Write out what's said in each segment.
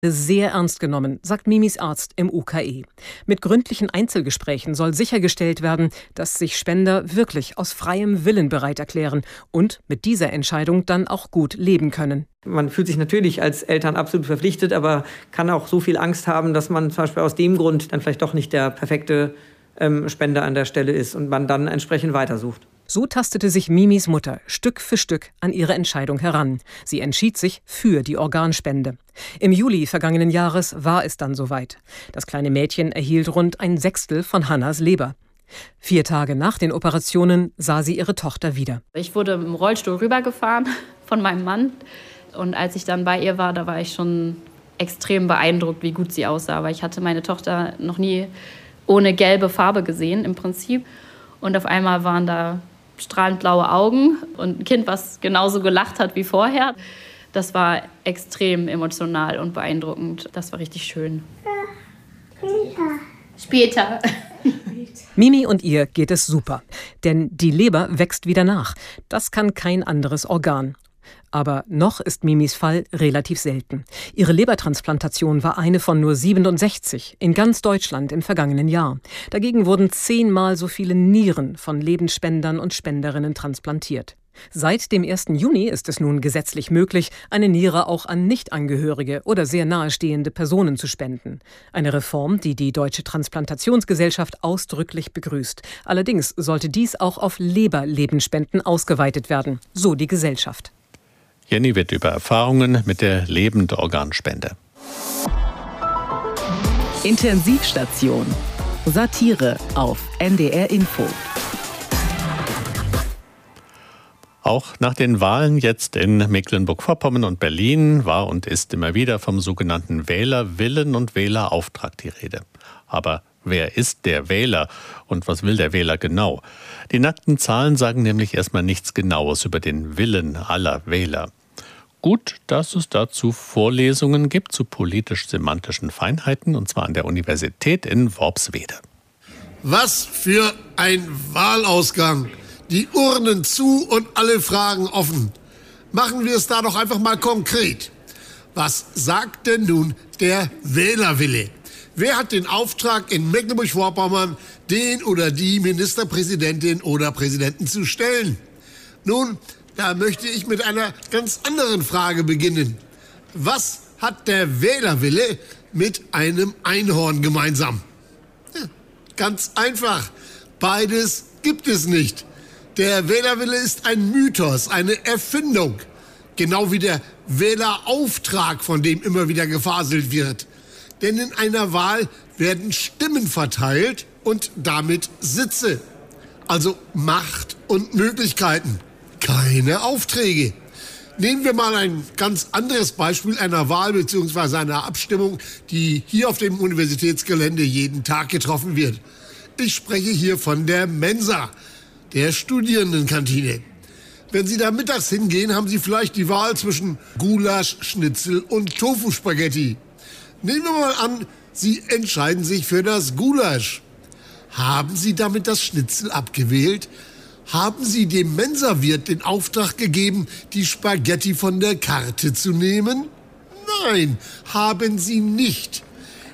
Sehr ernst genommen, sagt Mimis Arzt im UKE. Mit gründlichen Einzelgesprächen soll sichergestellt werden, dass sich Spender wirklich aus freiem Willen bereit erklären und mit dieser Entscheidung dann auch gut leben können. Man fühlt sich natürlich als Eltern absolut verpflichtet, aber kann auch so viel Angst haben, dass man zum Beispiel aus dem Grund dann vielleicht doch nicht der perfekte Spender an der Stelle ist und man dann entsprechend weitersucht. So tastete sich Mimis Mutter Stück für Stück an ihre Entscheidung heran. Sie entschied sich für die Organspende. Im Juli vergangenen Jahres war es dann soweit. Das kleine Mädchen erhielt rund 1/6 von Hannas Leber. 4 Tage nach den Operationen sah sie ihre Tochter wieder. Ich wurde im Rollstuhl rübergefahren von meinem Mann. Und als ich dann bei ihr war, da war ich schon extrem beeindruckt, wie gut sie aussah. Weil ich hatte meine Tochter noch nie ohne gelbe Farbe gesehen im Prinzip. Und auf einmal waren da strahlend blaue Augen und ein Kind, was genauso gelacht hat wie vorher. Das war extrem emotional und beeindruckend. Das war richtig schön. Später. Mimi und ihr geht es super, denn die Leber wächst wieder nach. Das kann kein anderes Organ. Aber noch ist Mimis Fall relativ selten. Ihre Lebertransplantation war eine von nur 67 in ganz Deutschland im vergangenen Jahr. Dagegen wurden 10-mal so viele Nieren von Lebensspendern und Spenderinnen transplantiert. Seit dem 1. Juni ist es nun gesetzlich möglich, eine Niere auch an Nichtangehörige oder sehr nahestehende Personen zu spenden. Eine Reform, die die Deutsche Transplantationsgesellschaft ausdrücklich begrüßt. Allerdings sollte dies auch auf Leberlebenspenden ausgeweitet werden, so die Gesellschaft. Jenny wird über Erfahrungen mit der Lebendorganspende. Intensivstation. Satire auf NDR Info. Auch nach den Wahlen jetzt in Mecklenburg-Vorpommern und Berlin war und ist immer wieder vom sogenannten Wählerwillen und Wählerauftrag die Rede. Aber wer ist der Wähler und was will der Wähler genau? Die nackten Zahlen sagen nämlich erstmal nichts Genaues über den Willen aller Wähler. Gut, dass es dazu Vorlesungen gibt zu politisch-semantischen Feinheiten, und zwar an der Universität in Worpswede. Was für ein Wahlausgang! Die Urnen zu und alle Fragen offen. Machen wir es da doch einfach mal konkret. Was sagt denn nun der Wählerwille? Wer hat den Auftrag, in Mecklenburg-Vorpommern den oder die Ministerpräsidentin oder Präsidenten zu stellen? Nun, da möchte ich mit einer ganz anderen Frage beginnen. Was hat der Wählerwille mit einem Einhorn gemeinsam? Ja, ganz einfach. Beides gibt es nicht. Der Wählerwille ist ein Mythos, eine Erfindung. Genau wie der Wählerauftrag, von dem immer wieder gefaselt wird. Denn in einer Wahl werden Stimmen verteilt und damit Sitze. Also Macht und Möglichkeiten. Keine Aufträge. Nehmen wir mal ein ganz anderes Beispiel einer Wahl bzw. einer Abstimmung, die hier auf dem Universitätsgelände jeden Tag getroffen wird. Ich spreche hier von der Mensa, der Studierendenkantine. Wenn Sie da mittags hingehen, haben Sie vielleicht die Wahl zwischen Gulasch, Schnitzel und Tofu-Spaghetti. Nehmen wir mal an, Sie entscheiden sich für das Gulasch. Haben Sie damit das Schnitzel abgewählt? Haben Sie dem Mensawirt den Auftrag gegeben, die Spaghetti von der Karte zu nehmen? Nein, haben Sie nicht.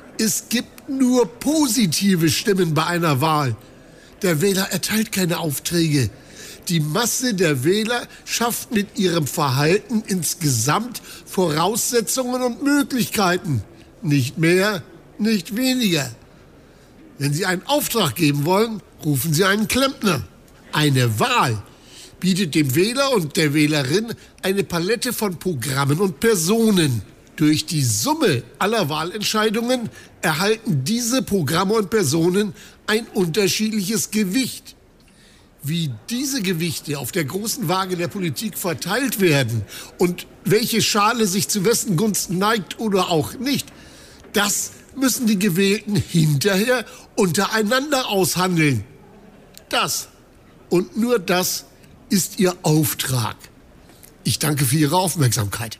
Es gibt nur positive Stimmen bei einer Wahl. Der Wähler erteilt keine Aufträge. Die Masse der Wähler schafft mit ihrem Verhalten insgesamt Voraussetzungen und Möglichkeiten. Nicht mehr, nicht weniger. Wenn Sie einen Auftrag geben wollen, rufen Sie einen Klempner. Eine Wahl bietet dem Wähler und der Wählerin eine Palette von Programmen und Personen. Durch die Summe aller Wahlentscheidungen erhalten diese Programme und Personen ein unterschiedliches Gewicht. Wie diese Gewichte auf der großen Waage der Politik verteilt werden und welche Schale sich zu wessen Gunsten neigt oder auch nicht, das müssen die Gewählten hinterher untereinander aushandeln. Das und nur das ist ihr Auftrag. Ich danke für Ihre Aufmerksamkeit.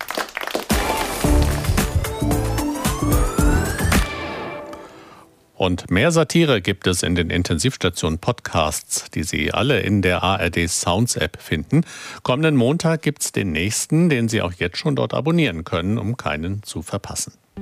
Und mehr Satire gibt es in den Intensivstation-Podcasts, die Sie alle in der ARD Sounds App finden. Kommenden Montag gibt's den nächsten, den Sie auch jetzt schon dort abonnieren können, um keinen zu verpassen.